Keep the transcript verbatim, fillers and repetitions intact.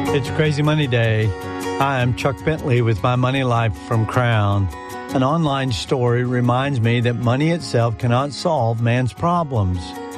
It's Crazy Money Day. Hi, I'm Chuck Bentley with My Money Life from Crown. An online story reminds me that money itself cannot solve man's problems.